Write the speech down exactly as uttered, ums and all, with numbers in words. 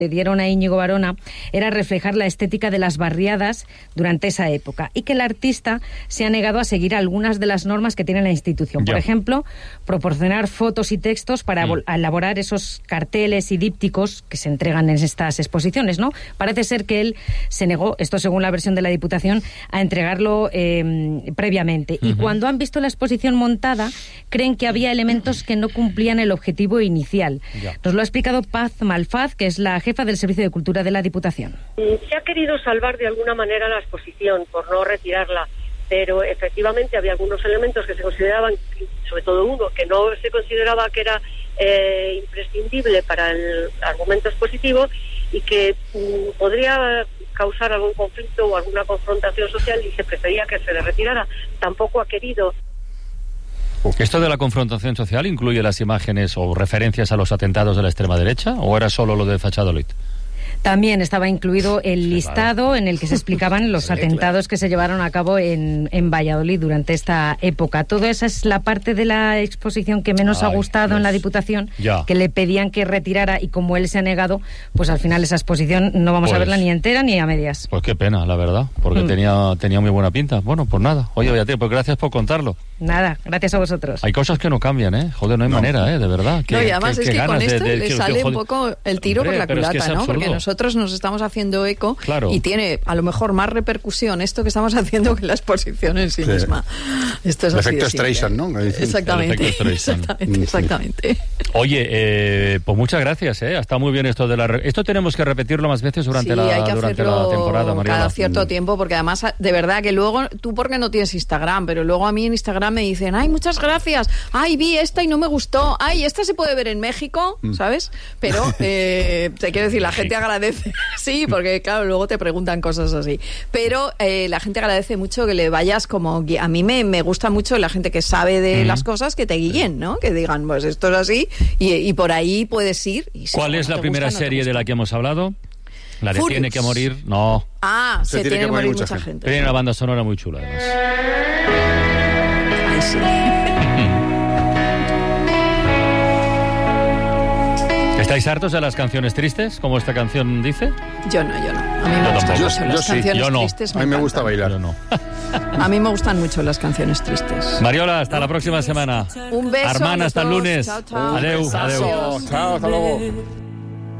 le dieron a Íñigo Varona era reflejar la estética de las barriadas durante esa época y que el artista se ha negado a seguir algunas de las normas que tiene la institución. Por ya. ejemplo, proporcionar fotos y textos para mm. elaborar esos carteles y dípticos que se entregan en estas exposiciones, ¿no? Parece ser que él se negó, esto según la versión de la Diputación, a entregarlo eh, previamente. Uh-huh. Y cuando han visto la exposición montada, creen que había elementos que no cumplían el objetivo inicial. Ya. Nos lo ha explicado Paz Malfaz, que es la jefa del Servicio de Cultura de la Diputación. Se ha querido salvar de alguna manera la exposición por no retirarla, pero efectivamente había algunos elementos que se consideraban, sobre todo uno, que no se consideraba que era eh, imprescindible para el argumento expositivo y que mm, podría causar algún conflicto o alguna confrontación social y se prefería que se le retirara. Tampoco ha querido. ¿Esto de la confrontación social incluye las imágenes o referencias a los atentados de la extrema derecha o era solo lo de Fachadolid? También estaba incluido el listado, claro, en el que se explicaban los sí, atentados claro. que se llevaron a cabo en, en Valladolid durante esta época. Toda esa es la parte de la exposición que menos Ay, ha gustado Dios. en la Diputación, ya. que le pedían que retirara y como él se ha negado, pues al final esa exposición no vamos pues, a verla ni entera ni a medias. Pues qué pena, la verdad, porque mm. tenía, tenía muy buena pinta. Bueno, pues nada. Oye, Beatriz, pues gracias por contarlo. Nada, gracias a vosotros. Hay cosas que no cambian, ¿eh? Joder, no hay no. manera, ¿eh? De verdad. No, y además qué, es qué que con esto de, de, le que, sale que, un poco el tiro hombre, por la culata, es que es ¿no? Porque nosotros nos estamos haciendo eco claro. y tiene a lo mejor más repercusión esto que estamos haciendo que la exposición en sí, sí. misma. Esto es el así efecto Streisand, ¿no? Exactamente, exactamente, exactamente. Oye, eh, pues muchas gracias, ¿eh? Está muy bien esto de la... Re... Esto tenemos que repetirlo más veces durante, sí, la, hay que durante la temporada, Mariola. Cada cierto tiempo, porque además, de verdad, que luego, tú porque no tienes Instagram, pero luego a mí en Instagram me dicen, ay, muchas gracias, ay, vi esta y no me gustó, ay, esta se puede ver en México, ¿sabes? Pero, eh, te quiero decir, la gente agradece, sí, porque claro, luego te preguntan cosas así, pero eh, la gente agradece mucho que le vayas como, a mí me, me gusta mucho la gente que sabe de mm. las cosas, que te guíen, ¿no? Que digan, pues esto es así, y, y por ahí puedes ir. Y si ¿Cuál es la primera gusta, serie no de la que hemos hablado? La de Furious. Tiene que morir, no. Ah, se, se tiene, tiene que morir mucha, mucha gente. gente. Tiene una banda sonora muy chula, además. Ay, sí. ¿Estáis hartos de las canciones tristes, como esta canción dice? Yo no, yo no. A mí me yo gustan yo, mucho yo las sí, canciones yo no. tristes. Me a mí me encantan. gusta bailar. Yo no. A mí me gustan mucho las canciones tristes. Mariola, hasta la próxima semana. Un beso. Armana, hasta el lunes. Chao, chao. Adeu, adeu. Chao, hasta luego.